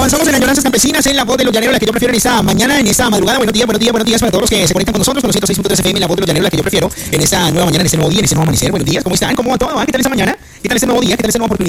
Avanzamos en Añoranzas Campesinas, en La Voz de los Llaneros, la que yo prefiero en esta mañana, en esta madrugada. Buenos días para todos los que se conectan con nosotros, con los 106.3 FM, La Voz de los Llaneros, la que yo prefiero en esta nueva mañana, en este nuevo día, en este nuevo amanecer. Buenos días, ¿cómo están? ¿Cómo va todo? ¿Qué tal esta mañana? ¿Qué tal este nuevo día? ¿Qué tal esta nueva oportunidad?